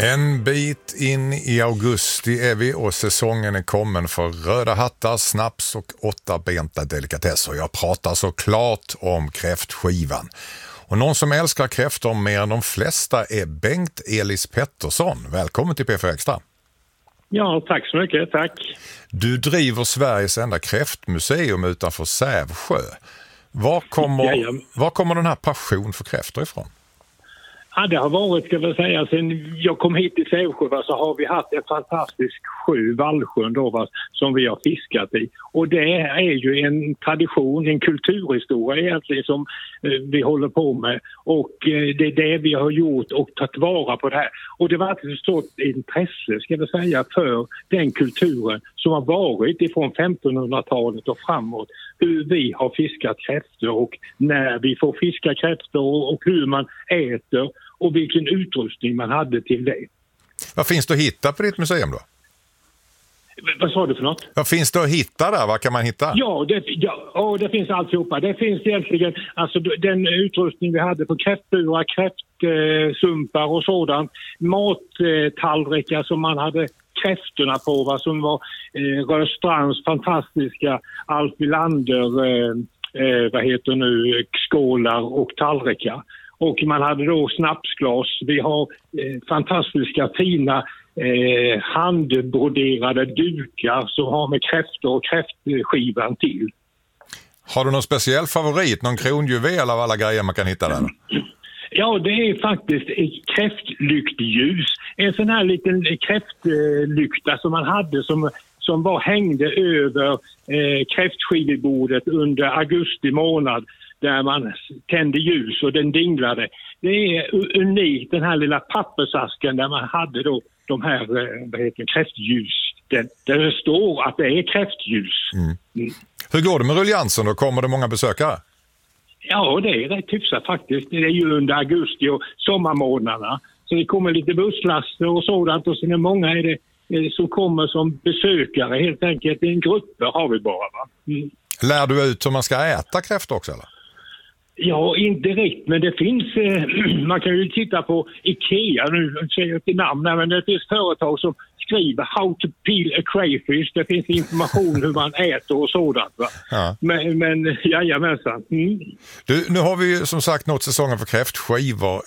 En bit in i augusti är vi och säsongen är kommen för röda hattar, snaps och 8-benta delikatesser. Jag pratar såklart om kräftskivan. Och någon som älskar kräftor mer än de flesta är Bengt Elis Pettersson. Välkommen till P4 Extra. Ja, tack så mycket, tack. Du driver Sveriges enda kräftmuseum utanför Sävsjö. Var kommer den här passion för kräftor ifrån? Ja, det har varit, ska jag säga, sen jag kom hit till Sävsjö så har vi haft en fantastisk sjö, Vallsjön då, som vi har fiskat i. Och det är ju en tradition, en kulturhistoria egentligen som vi håller på med. Och det är det vi har gjort och tagit vara på det här. Och det var ett stort intresse, ska jag säga, för den kulturen som har varit ifrån 1500-talet och framåt. Hur vi har fiskat kräftor och när vi får fiska kräftor och hur man äter och vilken utrustning man hade till det. Vad finns det att hitta på ditt museum då? Vad sa du för något? Vad finns det att hitta där? Vad kan man hitta? Ja, det finns alltihopa. Det finns egentligen alltså, den utrustning vi hade på kräftburar, kräftsumpar och sådant. Mattallrikar som man hade kräftorna på, som var Rörstrands fantastiska Alf Wilander, skålar och tallrikar. Och man hade då snapsglas. Vi har fantastiska fina handbroderade dukar som har med kräftor och kräftskivan till. Har du någon speciell favorit? Någon kronjuvel av alla grejer man kan hitta där? Ja, det är faktiskt ett kräftlyktljus. En sån här liten kräftlykta som man hade som hängde över kräftskivebordet under augusti månad. Där man tände ljus och den dinglade. Det är unikt, den här lilla pappersasken där man hade då de här kräftljus. Där det står att det är kräftljus. Mm. Hur går det med ruljansen då? Kommer det många besökare? Ja, det är rätt hyfsat faktiskt. Det är ju under augusti och sommarmånaderna. Så det kommer lite busslaster och sådant och sen är många som kommer som besökare helt enkelt. En grupper har vi bara, va? Mm. Lär du ut hur man ska äta kräftor också eller? Ja, inte direkt, men det finns, man kan ju titta på IKEA, nu säger jag inte namn, men det finns företag som skriver how to peel a crayfish, det finns information hur man äter och sådant, va? Ja. Men jajamensan. Mm. Du, nu har vi ju som sagt nått säsongen för kräftskivor.